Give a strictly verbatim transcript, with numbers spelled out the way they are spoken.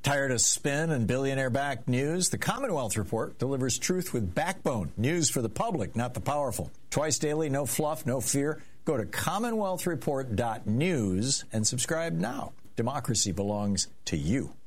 Tired of spin and billionaire-backed news? The Commonwealth Report delivers truth with backbone. News for the public, not the powerful. Twice daily, no fluff, no fear. Go to commonwealth report dot news and subscribe now. Democracy belongs to you.